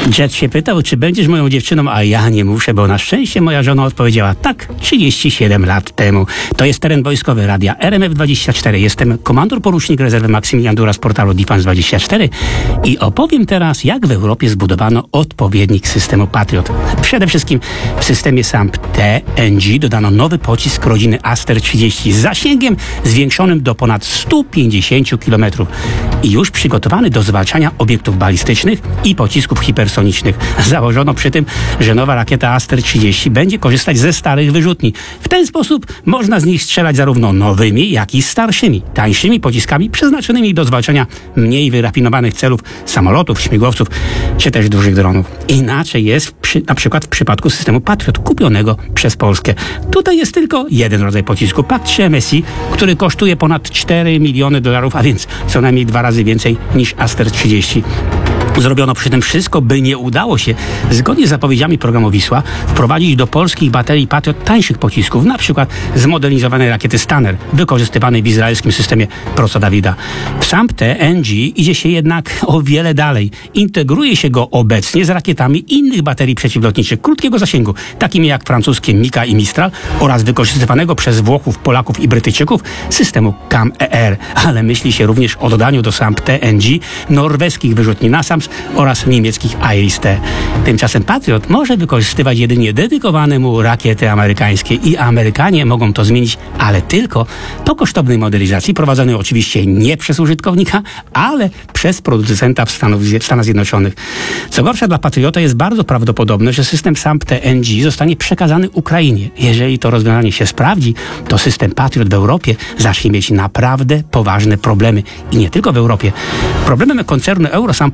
Jet się pytał, czy będziesz moją dziewczyną, a ja nie muszę, bo na szczęście moja żona odpowiedziała tak 37 lat temu. To jest teren wojskowy radia RMF24. Jestem komandor porucznik rezerwy Maksymilian Dura z portalu Defense24 i opowiem teraz, jak w Europie zbudowano odpowiednik systemu Patriot. Przede wszystkim w systemie SAMP-TNG dodano nowy pocisk rodziny Aster 30 z zasięgiem zwiększonym do ponad 150 km i już przygotowany do zwalczania obiektów balistycznych i pocisków hipersonicznych. Założono przy tym, że nowa rakieta Aster 30 będzie korzystać ze starych wyrzutni. W ten sposób można z nich strzelać zarówno nowymi, jak i starszymi, tańszymi pociskami przeznaczonymi do zwalczania mniej wyrafinowanych celów, samolotów, śmigłowców czy też dużych dronów. Inaczej jest na przykład w przypadku systemu Patriot kupionego przez Polskę. Tutaj jest tylko jeden rodzaj pocisku, PAC-3 MSI, który kosztuje ponad $4 miliony, a więc co najmniej 2 razy więcej niż Aster 30. Zrobiono przy tym wszystko, by nie udało się, zgodnie z zapowiedziami programu Wisła, wprowadzić do polskich baterii Patriot tańszych pocisków, na przykład zmodernizowanej rakiety Stunner, wykorzystywanej w izraelskim systemie Prosa Dawida. W SAMP-TNG idzie się jednak o wiele dalej. Integruje się go obecnie z rakietami innych baterii przeciwlotniczych krótkiego zasięgu, takimi jak francuskie Mika i Mistral oraz wykorzystywanego przez Włochów, Polaków i Brytyjczyków systemu CAM-ER. Ale myśli się również o dodaniu do SAMP-TNG norweskich wyrzutni NASAMS oraz niemieckich IRIS-T. Tymczasem Patriot może wykorzystywać jedynie dedykowane mu rakiety amerykańskie i Amerykanie mogą to zmienić, ale tylko po kosztownej modernizacji prowadzonej oczywiście nie przez użytkownika, ale przez producenta w Stanach Zjednoczonych. Co gorsza, dla Patriota jest bardzo prawdopodobne, że system SAMP-TNG zostanie przekazany Ukrainie. Jeżeli to rozwiązanie się sprawdzi, to system Patriot w Europie zacznie mieć naprawdę poważne problemy. I nie tylko w Europie. Problemem koncernu Eurosam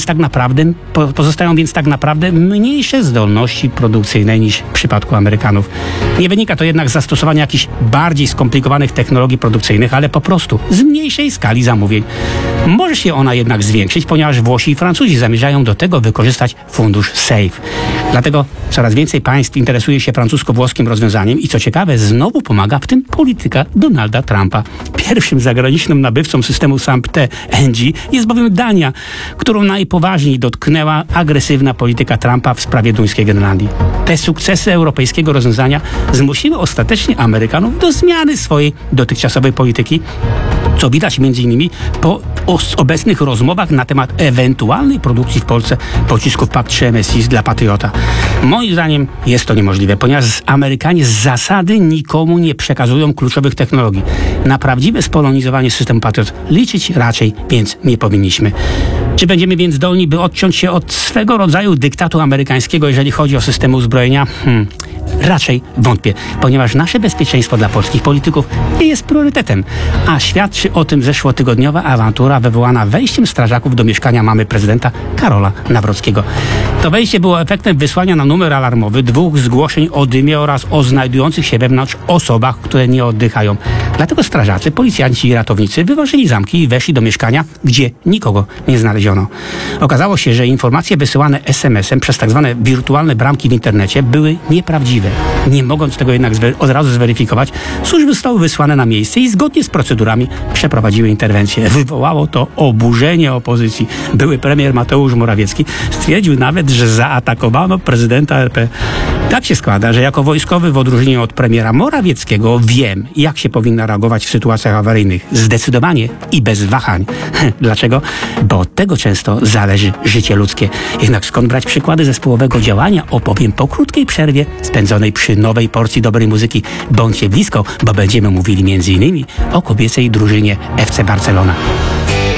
pozostają więc tak naprawdę mniejsze zdolności produkcyjne niż w przypadku Amerykanów. Nie wynika to jednak z zastosowania jakichś bardziej skomplikowanych technologii produkcyjnych, ale po prostu z mniejszej skali zamówień. Może się ona jednak zwiększyć, ponieważ Włosi i Francuzi zamierzają do tego wykorzystać fundusz SAFE. Dlatego coraz więcej państw interesuje się francusko-włoskim rozwiązaniem i co ciekawe, znowu pomaga w tym polityka Donalda Trumpa. Pierwszym zagranicznym nabywcą systemu SAMP-TNG jest bowiem Dania, którą najpoważniej dotknęła agresywna polityka Trumpa w sprawie duńskiej Grenlandii. Te sukcesy europejskiego rozwiązania zmusiły ostatecznie Amerykanów do zmiany swojej dotychczasowej polityki, co widać m.in. po obecnych rozmowach na temat ewentualnej produkcji w Polsce pocisków PAC-3 MSI dla Patriota. Moim zdaniem jest to niemożliwe, ponieważ Amerykanie z zasady nikomu nie przekazują kluczowych technologii. Na prawdziwe spolonizowanie systemu Patriot liczyć raczej więc nie powinniśmy. Czy będziemy więc zdolni, by odciąć się od swego rodzaju dyktatu amerykańskiego, jeżeli chodzi o systemy uzbrojenia? Raczej wątpię, ponieważ nasze bezpieczeństwo dla polskich polityków nie jest priorytetem, a świadczy o tym zeszłotygodniowa awantura wywołana wejściem strażaków do mieszkania mamy prezydenta Karola Nawrockiego. To wejście było efektem wysłania na numer alarmowy 2 zgłoszeń o dymie oraz o znajdujących się wewnątrz osobach, które nie oddychają. Dlatego strażacy, policjanci i ratownicy wyważyli zamki i weszli do mieszkania, gdzie nikogo nie znaleziono. Okazało się, że informacje wysyłane SMS-em przez tzw. wirtualne bramki w internecie były nieprawdziwe. Nie mogąc tego jednak od razu zweryfikować, służby zostały wysłane na miejsce i zgodnie z procedurami przeprowadziły interwencję. Wywołało to oburzenie opozycji. Były premier Mateusz Morawiecki stwierdził nawet, że zaatakowano prezydenta RP. Tak się składa, że jako wojskowy w odróżnieniu od premiera Morawieckiego wiem, jak się powinno reagować w sytuacjach awaryjnych. Zdecydowanie i bez wahań. Dlaczego? Bo od tego często zależy życie ludzkie. Jednak skąd brać przykłady zespołowego działania, opowiem po krótkiej przerwie spędzonej przy nowej porcji dobrej muzyki. Bądźcie blisko, bo będziemy mówili m.in. o kobiecej drużynie FC Barcelona.